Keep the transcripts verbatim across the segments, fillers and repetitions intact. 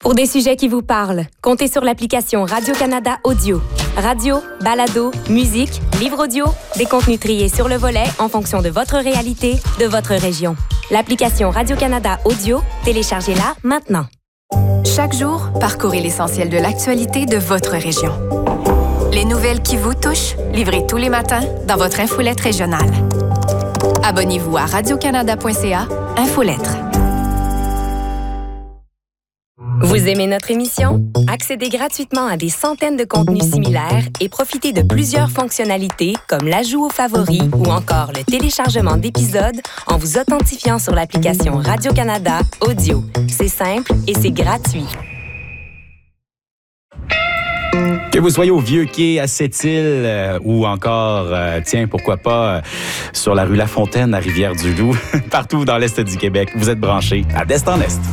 Pour des sujets qui vous parlent, comptez sur l'application Radio-Canada Audio. Radio, balado, musique, livre audio, des contenus triés sur le volet en fonction de votre réalité, de votre région. L'application Radio-Canada Audio, téléchargez-la maintenant. Chaque jour, parcourez l'essentiel de l'actualité de votre région. Les nouvelles qui vous touchent, livrées tous les matins dans votre infolette régionale. Abonnez-vous à radio canada point c a, Infolettre. Vous aimez notre émission? Accédez gratuitement à des centaines de contenus similaires et profitez de plusieurs fonctionnalités comme l'ajout aux favoris ou encore le téléchargement d'épisodes en vous authentifiant sur l'application Radio-Canada Audio. C'est simple et c'est gratuit. Que vous soyez au Vieux-Quai, à Sept-Îles euh, ou encore, euh, tiens, pourquoi pas, euh, sur la rue La Fontaine, à Rivière-du-Loup, partout dans l'Est du Québec, vous êtes branchés à d'Est en Est.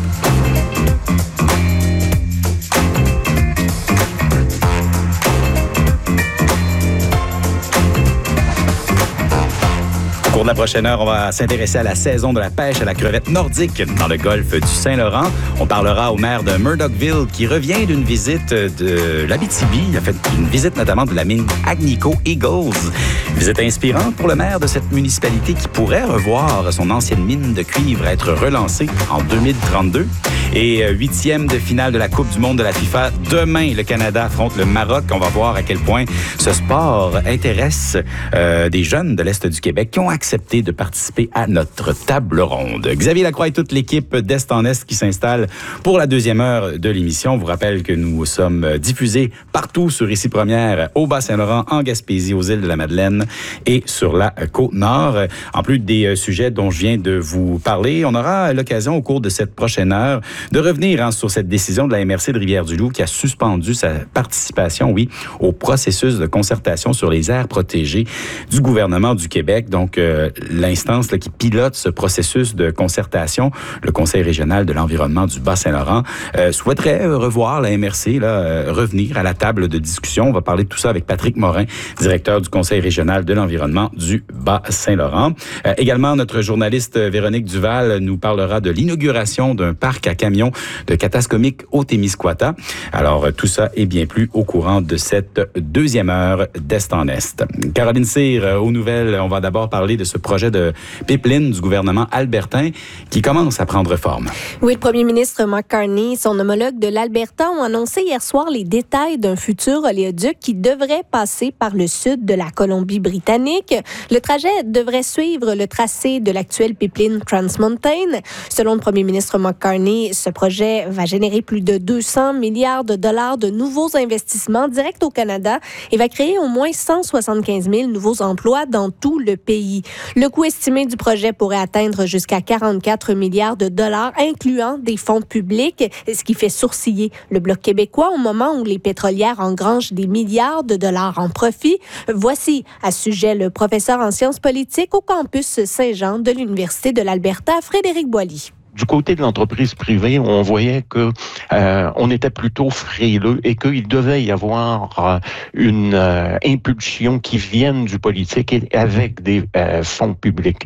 Au cours de la prochaine heure, on va s'intéresser à la saison de la pêche à la crevette nordique dans le golfe du Saint-Laurent. On parlera au maire de Murdochville qui revient d'une visite de l'Abitibi. Il a fait une visite notamment de la mine Agnico Eagles. Visite inspirante pour le maire de cette municipalité qui pourrait revoir son ancienne mine de cuivre être relancée en deux mille trente-deux. Et huitième de finale de la Coupe du monde de la FIFA. Demain, le Canada affronte le Maroc. On va voir à quel point ce sport intéresse euh, des jeunes de l'Est du Québec qui ont accepté de participer à notre table ronde. Xavier Lacroix et toute l'équipe d'Est en Est qui s'installe pour la deuxième heure de l'émission. Je vous rappelle que nous sommes diffusés partout sur Ici Première, au Bas-Saint-Laurent, en Gaspésie, aux îles de la Madeleine et sur la Côte-Nord. En plus des sujets dont je viens de vous parler, on aura l'occasion au cours de cette prochaine heure de revenir hein, sur cette décision de la M R C de Rivière-du-Loup qui a suspendu sa participation, oui, au processus de concertation sur les aires protégées du gouvernement du Québec. Donc, euh, l'instance là, qui pilote ce processus de concertation, le Conseil régional de l'environnement du Bas-Saint-Laurent, euh, souhaiterait revoir la M R C, là, euh, revenir à la table de discussion. On va parler de tout ça avec Patrick Morin, directeur du Conseil régional de l'environnement du Bas-Saint-Laurent. Euh, également, notre journaliste Véronique Duval nous parlera de l'inauguration d'un parc à camions de Katascomique au Témiscouata. Alors, tout ça et bien plus au courant de cette deuxième heure d'Est en Est. Caroline Cyr, aux nouvelles, on va d'abord parler de ce projet de pipeline du gouvernement albertain qui commence à prendre forme. Oui, le premier ministre Mark Carney et son homologue de l'Alberta ont annoncé hier soir les détails d'un futur oléoduc qui devrait passer par le sud de la Colombie-Britannique. Le trajet devrait suivre le tracé de l'actuelle pipeline Trans Mountain. Selon le premier ministre Mark Carney, ce projet va générer plus de deux cents milliards de dollars de nouveaux investissements directs au Canada et va créer au moins cent soixante-quinze mille nouveaux emplois dans tout le pays. Le coût estimé du projet pourrait atteindre jusqu'à quarante-quatre milliards de dollars, incluant des fonds publics, ce qui fait sourciller le Bloc québécois au moment où les pétrolières engrangent des milliards de dollars en profit. Voici à ce sujet le professeur en sciences politiques au campus Saint-Jean de l'Université de l'Alberta, Frédéric Boily. Du côté de l'entreprise privée, on voyait que euh, on était plutôt frileux et qu'il devait y avoir euh, une euh, impulsion qui vienne du politique et avec des euh, fonds publics.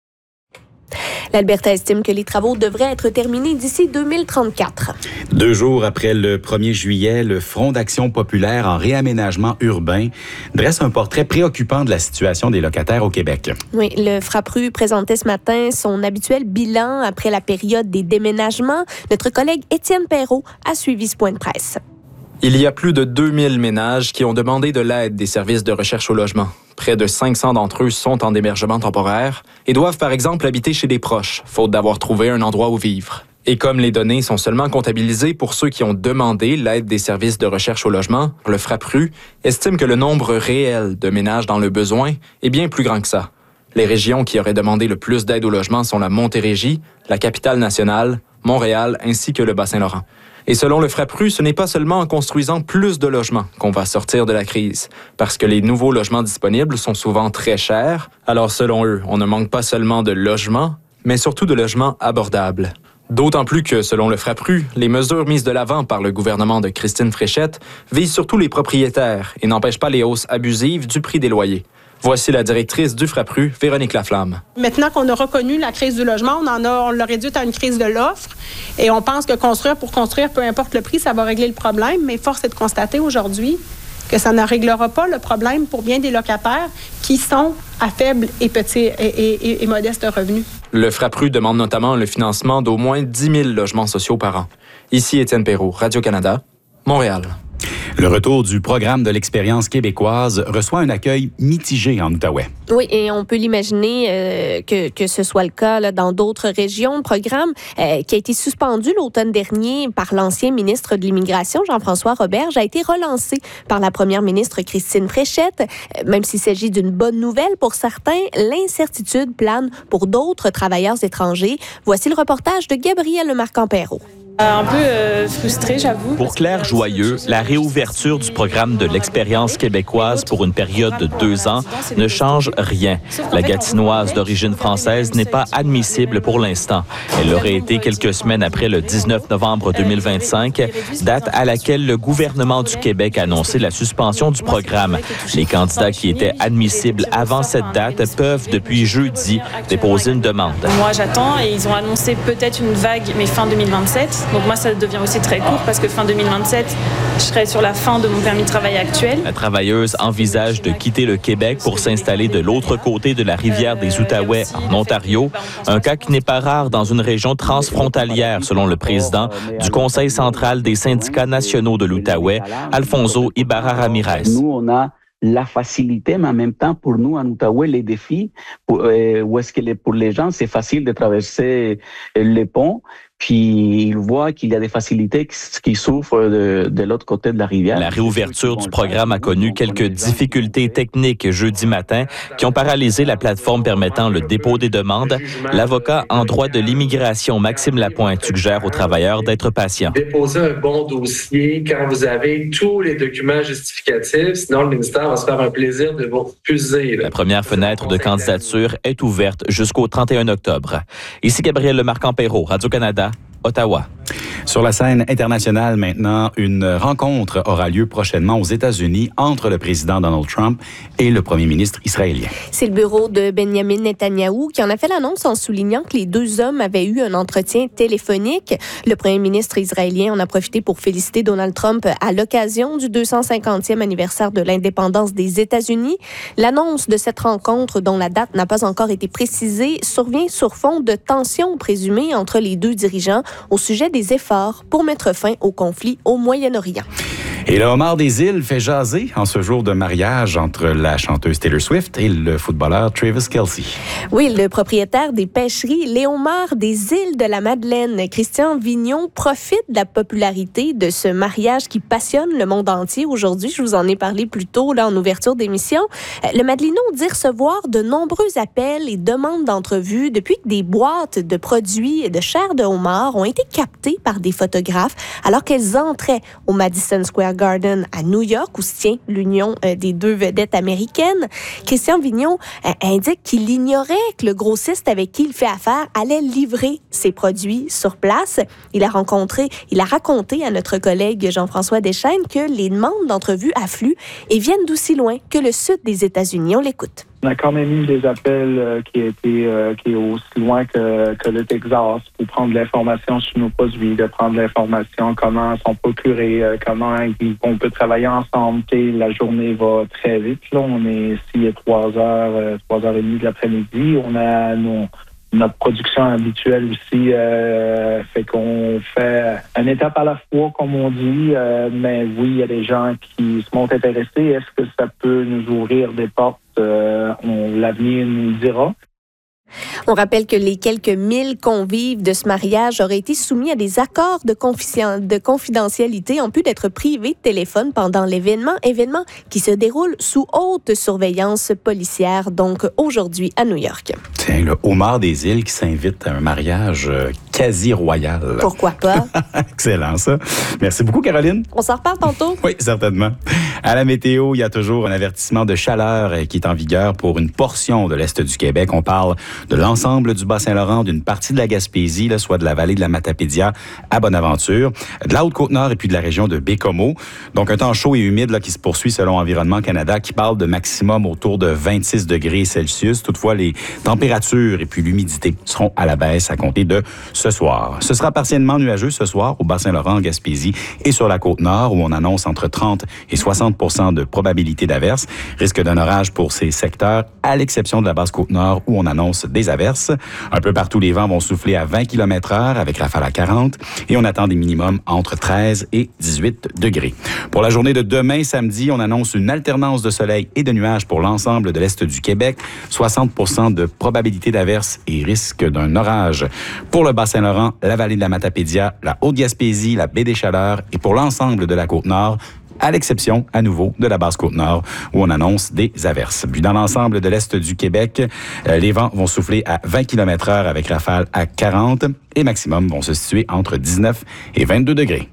L'Alberta estime que les travaux devraient être terminés d'ici deux mille trente-quatre. Deux jours après le premier juillet, le Front d'action populaire en réaménagement urbain dresse un portrait préoccupant de la situation des locataires au Québec. Oui, le FRAPRU présentait ce matin son habituel bilan après la période des déménagements. Notre collègue Étienne Perrault a suivi ce point de presse. Il y a plus de deux mille ménages qui ont demandé de l'aide des services de recherche au logement. Près de cinq cents d'entre eux sont en hébergement temporaire et doivent par exemple habiter chez des proches, faute d'avoir trouvé un endroit où vivre. Et comme les données sont seulement comptabilisées pour ceux qui ont demandé l'aide des services de recherche au logement, le FRAPRU estime que le nombre réel de ménages dans le besoin est bien plus grand que ça. Les régions qui auraient demandé le plus d'aide au logement sont la Montérégie, la capitale nationale, Montréal ainsi que le Bas-Saint-Laurent. Et selon le FRAPRU, ce n'est pas seulement en construisant plus de logements qu'on va sortir de la crise, parce que les nouveaux logements disponibles sont souvent très chers. Alors selon eux, on ne manque pas seulement de logements, mais surtout de logements abordables. D'autant plus que, selon le FRAPRU, les mesures mises de l'avant par le gouvernement de Christine Fréchette visent surtout les propriétaires et n'empêchent pas les hausses abusives du prix des loyers. Voici la directrice du FRAPRU, Véronique Laflamme. Maintenant qu'on a reconnu la crise du logement, on en a, on l'a réduite à une crise de l'offre et on pense que construire pour construire, peu importe le prix, ça va régler le problème. Mais force est de constater aujourd'hui que ça ne réglera pas le problème pour bien des locataires qui sont à faible et petits et, et, et modestes revenus. Le FRAPRU demande notamment le financement d'au moins dix mille logements sociaux par an. Ici Étienne Perrault, Radio-Canada, Montréal. Le retour du programme de l'expérience québécoise reçoit un accueil mitigé en Outaouais. Oui, et on peut l'imaginer euh, que, que ce soit le cas là, dans d'autres régions. Le programme euh, qui a été suspendu l'automne dernier par l'ancien ministre de l'Immigration, Jean-François Roberge, a été relancé par la première ministre Christine Fréchette. Euh, même s'il s'agit d'une bonne nouvelle pour certains, l'incertitude plane pour d'autres travailleurs étrangers. Voici le reportage de Gabrielle Lemarque-Perrault. Un peu euh, frustrée, j'avoue. Pour Claire Joyeux, la réouverture du programme de l'expérience québécoise pour une période de deux ans ne change rien. La Gatinoise d'origine française n'est pas admissible pour l'instant. Elle aurait été quelques semaines après le dix-neuf novembre deux mille vingt-cinq, date à laquelle le gouvernement du Québec a annoncé la suspension du programme. Les candidats qui étaient admissibles avant cette date peuvent, depuis jeudi, déposer une demande. Moi, j'attends et ils ont annoncé peut-être une vague, mais fin deux mille vingt-sept. Donc moi, ça devient aussi très court parce que fin deux mille vingt-sept, je serai sur la fin de mon permis de travail actuel. La travailleuse envisage de quitter le Québec pour s'installer de l'autre côté de la rivière des Outaouais, en Ontario. Un cas qui n'est pas rare dans une région transfrontalière, selon le président du Conseil central des syndicats nationaux de l'Outaouais, Alfonso Ibarra-Ramirez. Nous, on a la facilité, mais en même temps, pour nous, en Outaouais, les défis, pour, euh, où est-ce que les, pour les gens, c'est facile de traverser les ponts. Puis ils voient qu'il y a des facilités qui souffrent de, de l'autre côté de la rivière. La réouverture du programme a connu quelques difficultés techniques jeudi matin qui ont paralysé la plateforme permettant le dépôt des demandes. L'avocat en droit de l'immigration, Maxime Lapointe, suggère aux travailleurs d'être patients. Déposez un bon dossier quand vous avez tous les documents justificatifs, sinon le ministère va se faire un plaisir de vous refuser. La première fenêtre de candidature est ouverte jusqu'au trente et un octobre. Ici Gabrielle Lemarque-Perrault, Radio-Canada, Ottawa. Sur la scène internationale maintenant, une rencontre aura lieu prochainement aux États-Unis entre le président Donald Trump et le premier ministre israélien. C'est le bureau de Benjamin Netanyahou qui en a fait l'annonce en soulignant que les deux hommes avaient eu un entretien téléphonique. Le premier ministre israélien en a profité pour féliciter Donald Trump à l'occasion du deux cent cinquantième anniversaire de l'indépendance des États-Unis. L'annonce de cette rencontre, dont la date n'a pas encore été précisée, survient sur fond de tensions présumées entre les deux dirigeants au sujet des efforts pour mettre fin au conflit au Moyen-Orient. Et le homard des îles fait jaser en ce jour de mariage entre la chanteuse Taylor Swift et le footballeur Travis Kelce. Oui, le propriétaire des pêcheries Les Homards des îles de la Madeleine, Christian Vignon, profite de la popularité de ce mariage qui passionne le monde entier aujourd'hui. Je vous en ai parlé plus tôt là, en ouverture d'émission. Le Madelino dit recevoir de nombreux appels et demandes d'entrevues depuis que des boîtes de produits et de chair de homard ont été captées par des photographes alors qu'elles entraient au Madison Square Garden à New York, où se tient l'union des deux vedettes américaines. Christian Vignon indique qu'il ignorait que le grossiste avec qui il fait affaire allait livrer ses produits sur place. Il a rencontré, il a raconté à notre collègue Jean-François Deschaines que les demandes d'entrevue affluent et viennent d'aussi loin que le sud des États-Unis. On l'écoute. On a quand même eu des appels euh, qui étaient euh, qui est aussi loin que, que le Texas pour prendre de l'information sur nos produits, de prendre de l'information comment sont procurés, euh, comment on peut travailler ensemble. T'sais, la journée va très vite. Là, on est ici à trois heures, euh, trois heures et demie de l'après-midi. On a nos Notre production habituelle aussi euh, fait qu'on fait une étape à la fois, comme on dit. Euh, mais oui, il y a des gens qui se montrent intéressés. Est-ce que ça peut nous ouvrir des portes? Euh, on, l'avenir nous dira. On rappelle que les quelques mille convives de ce mariage auraient été soumis à des accords de, confiden- de confidentialité en plus d'être privés de téléphone pendant l'événement, événement qui se déroule sous haute surveillance policière, donc aujourd'hui à New York. Tiens, le homard des îles qui s'invite à un mariage quasi royal. Pourquoi pas? Excellent, ça. Merci beaucoup, Caroline. On s'en reparle tantôt. Oui, certainement. À la météo, il y a toujours un avertissement de chaleur qui est en vigueur pour une portion de l'Est du Québec. On parle de l'ensemble du Bas-Saint-Laurent, d'une partie de la Gaspésie, là, soit de la vallée de la Matapédia à Bonaventure, de la Haute-Côte-Nord et puis de la région de Baie-Comeau. Donc, un temps chaud et humide là, qui se poursuit selon Environnement Canada, qui parle de maximum autour de vingt-six degrés Celsius. Toutefois, les températures et puis l'humidité seront à la baisse à compter de ce soir. Ce sera partiellement nuageux ce soir au Bas-Saint-Laurent, en Gaspésie et sur la Côte-Nord, où on annonce entre trente et soixante pour cent de probabilité d'averse. Risque d'un orage pour ces secteurs, à l'exception de la Basse-Côte-Nord, où on annonce des averses. Un peu partout, les vents vont souffler à vingt kilomètres heure avec rafales à quarante et on attend des minimums entre treize et dix-huit degrés. Pour la journée de demain, samedi, on annonce une alternance de soleil et de nuages pour l'ensemble de l'Est du Québec. soixante pour cent de probabilité d'averse et risque d'un orage pour le Bas-Saint-Laurent, la vallée de la Matapédia, la Haute-Gaspésie, la baie des Chaleurs et pour l'ensemble de la Côte-Nord, à l'exception, à nouveau, de la Basse-Côte-Nord, où on annonce des averses. Puis dans l'ensemble de l'Est du Québec, euh, les vents vont souffler à vingt kilomètres heure avec rafales à quarante et maximum vont se situer entre dix-neuf et vingt-deux degrés.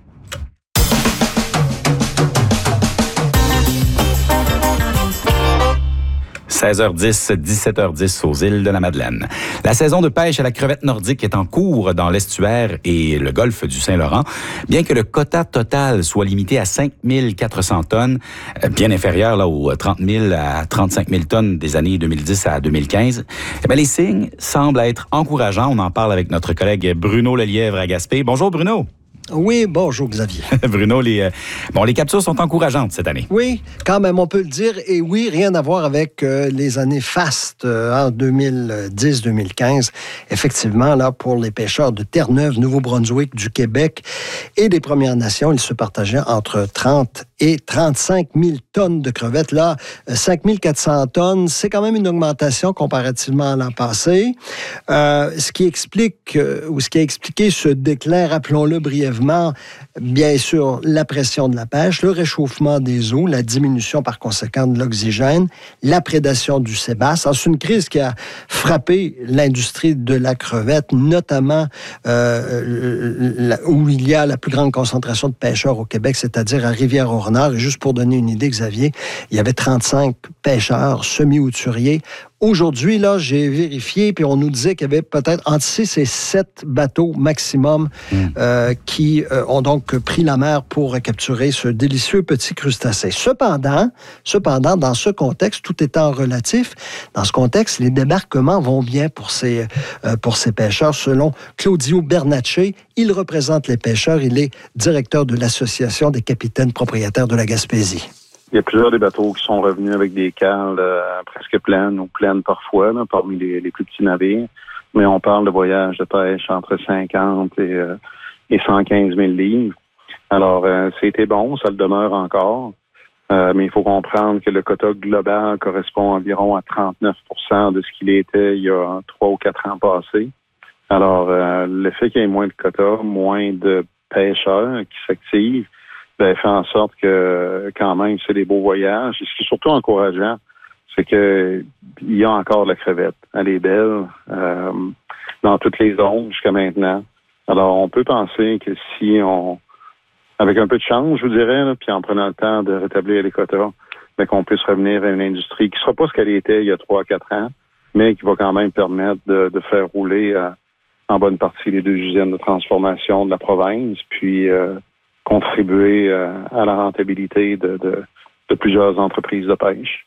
seize heures dix, dix-sept heures dix aux îles de la Madeleine. La saison de pêche à la crevette nordique est en cours dans l'estuaire et le golfe du Saint-Laurent. Bien que le quota total soit limité à cinq mille quatre cents tonnes, bien inférieur là, aux trente mille à trente-cinq mille tonnes des années deux mille dix à deux mille quinze, eh bien, les signes semblent être encourageants. On en parle avec notre collègue Bruno Lelièvre à Gaspé. Bonjour Bruno. Oui, bonjour Xavier. Bruno, les, euh, bon, les captures sont encourageantes cette année. Oui, quand même, on peut le dire. Et oui, rien à voir avec euh, les années fastes euh, en deux mille dix deux mille quinze. Effectivement, là, pour les pêcheurs de Terre-Neuve, Nouveau-Brunswick, du Québec et des Premières Nations, ils se partageaient entre trente et trente-cinq mille tonnes de crevettes. Là, cinq mille quatre cents tonnes, c'est quand même une augmentation comparativement à l'an passé. Euh, ce qui explique, euh, ou ce qui a expliqué ce déclin, rappelons-le brièvement, bien sûr, la pression de la pêche, le réchauffement des eaux, la diminution par conséquent de l'oxygène, la prédation du sébasse. Alors, c'est une crise qui a frappé l'industrie de la crevette, notamment euh, où il y a la plus grande concentration de pêcheurs au Québec, c'est-à-dire à Rivière-au-Renard. Et juste pour donner une idée, Xavier, il y avait trente-cinq pêcheurs semi-outuriers. Aujourd'hui, là, j'ai vérifié, puis on nous disait qu'il y avait peut-être entre six et sept bateaux maximum mmh. euh, qui euh, ont donc pris la mer pour capturer ce délicieux petit crustacé. Cependant, cependant, dans ce contexte, tout étant relatif, dans ce contexte, les débarquements vont bien pour ces, euh, pour ces pêcheurs. Selon Claudio Bernacci, il représente les pêcheurs. Il est directeur de l'Association des capitaines propriétaires de la Gaspésie. Il y a plusieurs des bateaux qui sont revenus avec des cales euh, presque pleines ou pleines parfois, là, parmi les, les plus petits navires. Mais on parle de voyages de pêche entre cinquante et, euh, et cent quinze mille livres. Alors, euh, c'était bon, ça le demeure encore. Euh, mais il faut comprendre que le quota global correspond environ à trente-neuf pour cent de ce qu'il était il y a trois ou quatre ans passés. Alors, euh, le fait qu'il y ait moins de quotas, moins de pêcheurs qui s'activent, ben, fait en sorte que, quand même, c'est des beaux voyages. Et ce qui est surtout encourageant, c'est que il y a encore de la crevette. Elle est belle euh, dans toutes les zones jusqu'à maintenant. Alors, on peut penser que si on, avec un peu de chance, je vous dirais, là, puis en prenant le temps de rétablir les quotas, ben, qu'on puisse revenir à une industrie qui ne sera pas ce qu'elle était il y a trois à quatre ans, mais qui va quand même permettre de, de faire rouler euh, en bonne partie les deux usines de transformation de la province, puis euh, contribuer euh, à la rentabilité de, de, de plusieurs entreprises de pêche.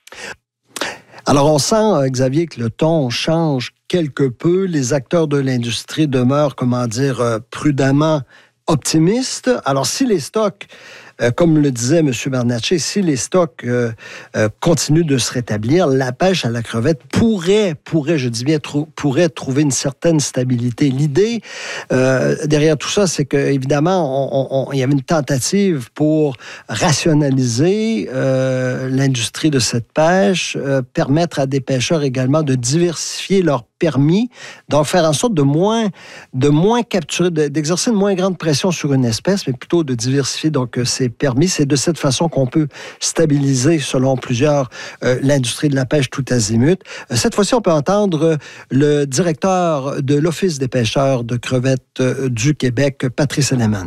Alors, on sent, Xavier, que le ton change quelque peu. Les acteurs de l'industrie demeurent, comment dire, prudemment optimistes. Alors, si les stocks, euh, comme le disait M. Bernacci, si les stocks euh, euh, continuent de se rétablir, la pêche à la crevette pourrait, pourrait, je dis bien, trou- pourrait trouver une certaine stabilité. L'idée euh, derrière tout ça, c'est qu'évidemment, il y avait une tentative pour rationaliser euh, l'industrie de cette pêche, euh, permettre à des pêcheurs également de diversifier leur permis, donc faire en sorte de moins, de moins capturer, de, d'exercer une moins grande pression sur une espèce, mais plutôt de diversifier donc ses permis. C'est de cette façon qu'on peut stabiliser, selon plusieurs, euh, l'industrie de la pêche tout azimut. Euh, cette fois-ci, on peut entendre le directeur de l'Office des pêcheurs de crevettes euh, du Québec, Patrice Elleman.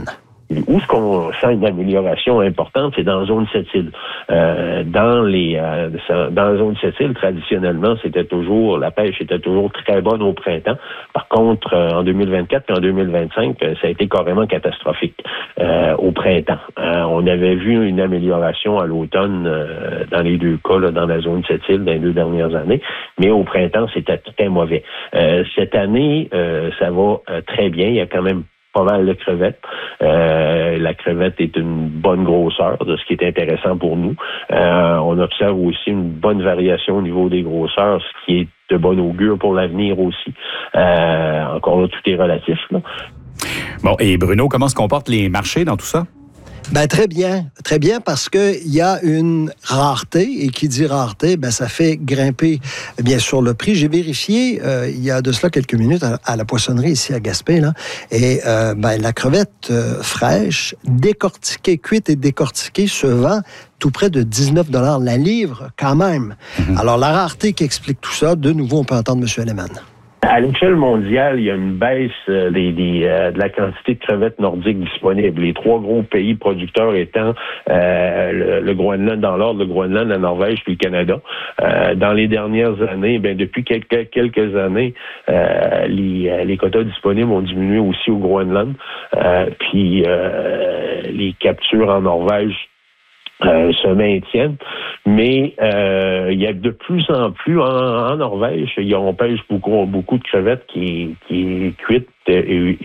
Où ce qu'on sent une amélioration importante, c'est dans la zone Sept-Îles. Euh, dans les euh, dans la zone Sept-Îles, traditionnellement, c'était toujours la pêche était toujours très bonne au printemps. Par contre, euh, en deux mille vingt-quatre et en deux mille vingt-cinq, euh, ça a été carrément catastrophique euh, au printemps. Euh, on avait vu une amélioration à l'automne euh, dans les deux cas, là, dans la zone Sept-Îles, dans les deux dernières années, mais au printemps, c'était très mauvais. Euh, cette année, euh, ça va euh, très bien. Il y a quand même pas mal de crevettes. Euh, la crevette est une bonne grosseur, de ce qui est intéressant pour nous. Euh, on observe aussi une bonne variation au niveau des grosseurs, ce qui est de bon augure pour l'avenir aussi. Euh, encore là, tout est relatif, là. Bon, et Bruno, comment se comportent les marchés dans tout ça? Ben très bien, très bien, parce qu'il y a une rareté, et qui dit rareté, ben ça fait grimper, bien sûr, le prix. J'ai vérifié, euh, il y a de cela quelques minutes, à, à la poissonnerie ici à Gaspé, là, et euh, ben, la crevette euh, fraîche, décortiquée, cuite et décortiquée, se vend tout près de dix-neuf dollars la livre, quand même. Mm-hmm. Alors, la rareté qui explique tout ça, de nouveau, on peut entendre M. Alleman. À l'échelle mondiale, il y a une baisse euh, des, des, euh, de la quantité de crevettes nordiques disponibles. Les trois gros pays producteurs étant euh, le, le Groenland dans l'ordre, le Groenland, la Norvège puis le Canada. Euh, dans les dernières années, ben depuis quelques, quelques années, euh, les, les quotas disponibles ont diminué aussi au Groenland. Euh, puis euh, les captures en Norvège Euh, se maintiennent, mais euh, il y a de plus en plus en, en Norvège, on pêche beaucoup, beaucoup de crevettes qui, qui est cuite et